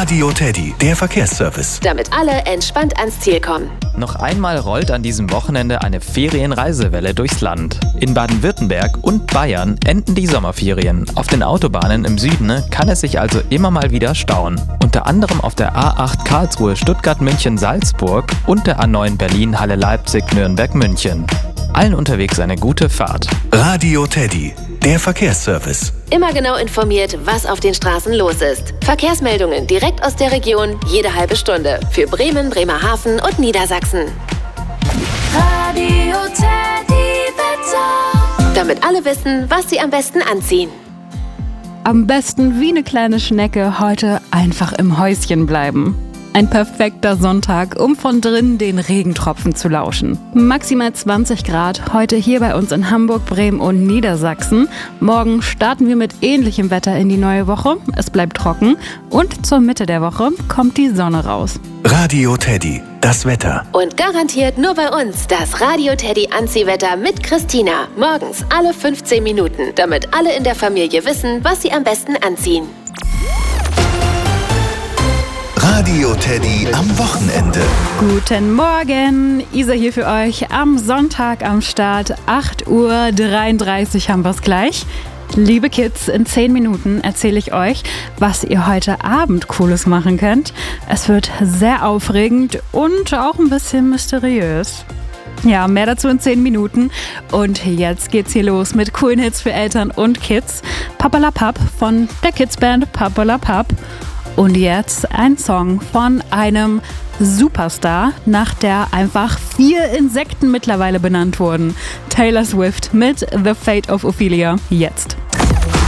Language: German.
Radio Teddy, der Verkehrsservice. Damit alle entspannt ans Ziel kommen. Noch einmal rollt an diesem Wochenende eine Ferienreisewelle durchs Land. In Baden-Württemberg und Bayern enden die Sommerferien. Auf den Autobahnen im Süden kann es sich also immer mal wieder stauen. Unter anderem auf der A8 Karlsruhe, Stuttgart, München, Salzburg und der A9 Berlin, Halle, Leipzig, Nürnberg, München. Allen unterwegs eine gute Fahrt. Radio Teddy, der Verkehrsservice. Immer genau informiert, was auf den Straßen los ist. Verkehrsmeldungen direkt aus der Region, jede halbe Stunde. Für Bremen, Bremerhaven und Niedersachsen. Radio Teddy Wetter. Damit alle wissen, was sie am besten anziehen. Am besten wie eine kleine Schnecke heute einfach im Häuschen bleiben. Ein perfekter Sonntag, um von drinnen den Regentropfen zu lauschen. Maximal 20 Grad heute hier bei uns in Hamburg, Bremen und Niedersachsen. Morgen starten wir mit ähnlichem Wetter in die neue Woche. Es bleibt trocken und zur Mitte der Woche kommt die Sonne raus. Radio Teddy, das Wetter. Und garantiert nur bei uns das Radio Teddy Anziehwetter mit Christina. Morgens alle 15 Minuten, damit alle in der Familie wissen, was sie am besten anziehen. Radio Teddy am Wochenende. Guten Morgen, Isa hier für euch am Sonntag am Start. 8:33 Uhr haben wir es gleich. Liebe Kids, in 10 Minuten erzähle ich euch, was ihr heute Abend Cooles machen könnt. Es wird sehr aufregend und auch ein bisschen mysteriös. Ja, mehr dazu in 10 Minuten. Und jetzt geht's hier los mit coolen Hits für Eltern und Kids. Papalapap von der Kidsband Papalapap. Und jetzt ein Song von einem Superstar, nach der einfach 4 Insekten mittlerweile benannt wurden. Taylor Swift mit The Fate of Ophelia. Jetzt.